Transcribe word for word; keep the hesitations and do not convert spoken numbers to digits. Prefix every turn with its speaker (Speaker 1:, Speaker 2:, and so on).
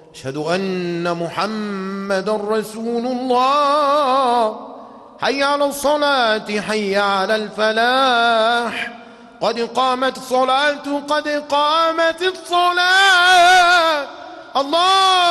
Speaker 1: أشهد أن محمد رسول الله. حي على الصلاة حي على الفلاح، قد قامت الصلاة قد قامت الصلاة. الله